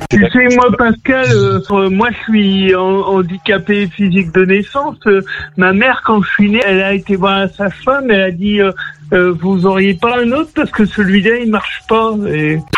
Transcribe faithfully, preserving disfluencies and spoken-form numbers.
Tu sais, moi, Pascal, euh, moi, je suis en, handicapé physique de naissance. Euh, ma mère, quand je suis né, elle a été voir la sage-femme, elle a dit euh, euh, vous auriez pas un autre parce que celui-là, il marche pas. Et...